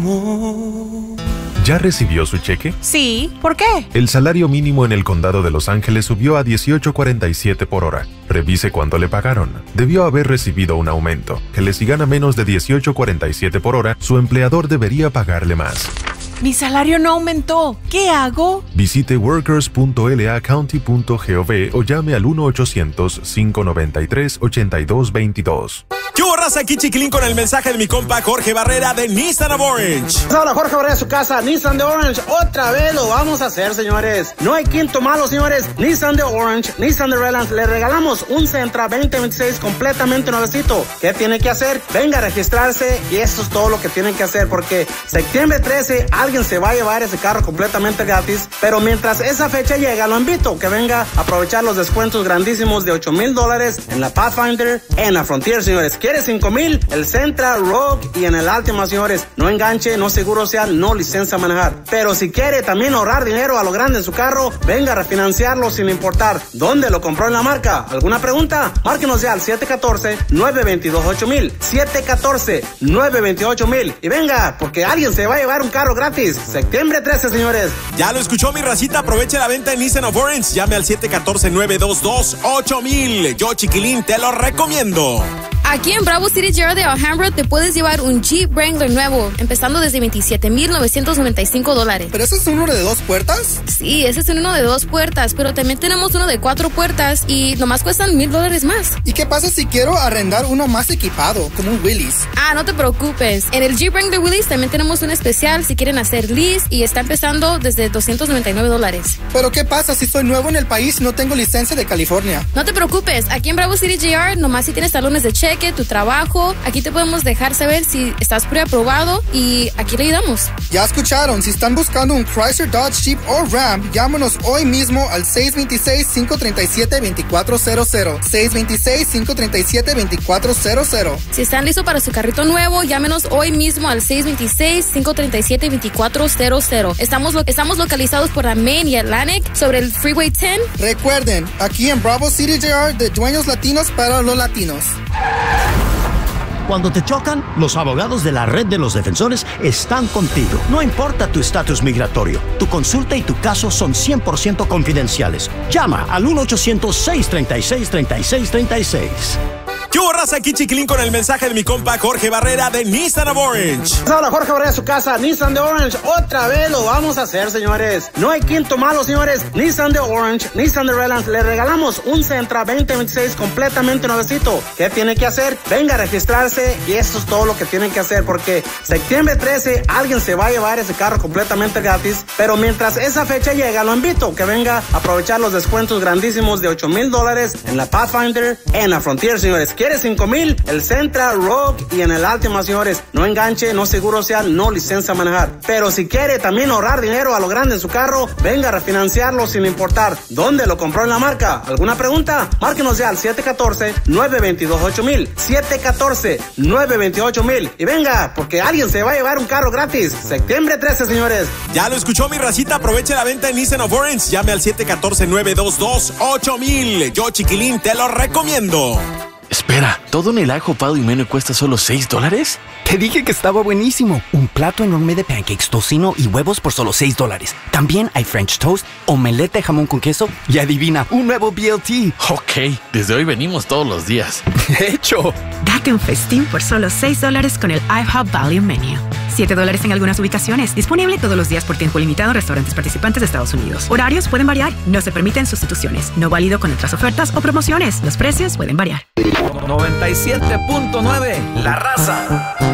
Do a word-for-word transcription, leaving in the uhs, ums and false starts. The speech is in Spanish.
¿Ya recibió su cheque? Sí, ¿por qué? El salario mínimo en el condado de Los Ángeles subió a dieciocho cuarenta y siete por hora. Revise cuánto le pagaron. Debió haber recibido un aumento. Que si gana menos de dieciocho cuarenta y siete por hora, su empleador debería pagarle más. Mi salario no aumentó. ¿Qué hago? Visite workers punto l a county punto gov o llame al uno ochocientos, cinco noventa y tres, ochenta y dos veintidós. ¿Qué hubo, raza? Aquí Chiquilín con el mensaje de mi compa Jorge Barrera de Nissan of Orange. Hola, Jorge Barrera de su casa, Nissan de Orange. Otra vez lo vamos a hacer, señores. No hay quinto malo, señores. Nissan de Orange, Nissan de Redlands. Le regalamos un Sentra veinte veintiséis completamente nuevecito. ¿Qué tiene que hacer? Venga a registrarse y eso es todo lo que tienen que hacer, porque septiembre trece alguien se va a llevar ese carro completamente gratis. Pero mientras esa fecha llega, lo invito que venga a aprovechar los descuentos grandísimos de ocho mil dólares en la Pathfinder, en la Frontier, señores. ¿Quiere cinco mil? El Sentra, Rogue y en el Altima, señores. No enganche, no seguro social, no licencia a manejar. Pero si quiere también ahorrar dinero a lo grande en su carro, venga a refinanciarlo sin importar dónde lo compró en la marca. ¿Alguna pregunta? Márquenos ya al siete uno cuatro, nueve dos dos, ocho mil. siete uno cuatro, nueve dos dos, ocho mil. Y venga, porque alguien se va a llevar un carro gratis. Septiembre trece, señores. Ya lo escuchó, mi racita. Aproveche la venta en Nissan of Orange. Llame al siete uno cuatro, nueve dos dos, ocho mil. Yo, Chiquilín, te lo recomiendo. Aquí en Bravo City G R de Alhambra te puedes llevar un Jeep Wrangler nuevo, empezando desde veintisiete mil novecientos noventa y cinco dólares. ¿Pero ese es uno de dos puertas? Sí, ese es uno de dos puertas, pero también tenemos uno de cuatro puertas y nomás cuestan mil dólares más. ¿Y qué pasa si quiero arrendar uno más equipado, como un Willys? Ah, no te preocupes. En el Jeep Wrangler Willys también tenemos un especial si quieren hacer lease y está empezando desde doscientos noventa y nueve dólares. ¿Pero qué pasa si soy nuevo en el país y no tengo licencia de California? No te preocupes. Aquí en Bravo City G R, nomás si tienes talones de cheque, tu trabajo, aquí te podemos dejar saber si estás preaprobado y aquí le ayudamos. Ya escucharon, si están buscando un Chrysler, Dodge, Jeep o Ram, llámanos hoy mismo al seis dos seis, cinco tres siete, dos cuatro cero cero. seis dos seis, cinco tres siete, dos cuatro cero cero. Si están listos para su carrito nuevo, llámenos hoy mismo al seis dos seis, cinco tres siete, dos cuatro cero cero. Estamos, lo, estamos localizados por la Main y Atlantic sobre el Freeway diez. Recuerden, aquí en Bravo City G R, de dueños latinos para los latinos. Cuando te chocan, los abogados de la Red de los Defensores están contigo. No importa tu estatus migratorio, tu consulta y tu caso son cien por ciento confidenciales. Llama al uno ochocientos, seis tres seis, tres seis tres seis. ¿Qué hubo, raza? Aquí Chiquilín con el mensaje de mi compa Jorge Barrera de Nissan of Orange. Hola, Jorge Barrera de su casa, Nissan de Orange. Otra vez lo vamos a hacer, señores. No hay quinto malo, señores. Nissan de Orange, Nissan de Redlands. Le regalamos un Sentra veinte veintiséis completamente nuevecito. ¿Qué tiene que hacer? Venga a registrarse y eso es todo lo que tienen que hacer, porque septiembre trece alguien se va a llevar ese carro completamente gratis. Pero mientras esa fecha llega, lo invito que venga a aprovechar los descuentos grandísimos de ocho mil dólares en la Pathfinder, en la Frontier, señores. ¿Quiere cinco mil? El Sentra, Rogue y en el Altima, señores. No enganche, no seguro social, no licencia a manejar. Pero si quiere también ahorrar dinero a lo grande en su carro, venga a refinanciarlo sin importar dónde lo compró en la marca. ¿Alguna pregunta? Márquenos ya al siete uno cuatro, nueve dos dos, ocho mil. siete uno cuatro, nueve dos dos, ocho mil. Y venga, porque alguien se va a llevar un carro gratis. Septiembre trece, señores. Ya lo escuchó, mi racita. Aproveche la venta en Nissan of Orange. Llame al siete uno cuatro, nueve dos dos, ocho mil. Yo, Chiquilín, te lo recomiendo. Espera, ¿todo en el ajo pado y menú cuesta solo seis dólares? Te dije que estaba buenísimo. Un plato enorme de pancakes, tocino y huevos por solo seis dólares. También hay French toast, omelette de jamón con queso y adivina, un nuevo B L T. Ok, desde hoy venimos todos los días. De hecho. Date un festín por solo seis dólares con el IHOP Value Menu. siete dólares en algunas ubicaciones. Disponible todos los días por tiempo limitado en restaurantes participantes de Estados Unidos. Horarios pueden variar. No se permiten sustituciones. No válido con otras ofertas o promociones. Los precios pueden variar. noventa y siete punto nueve La Raza.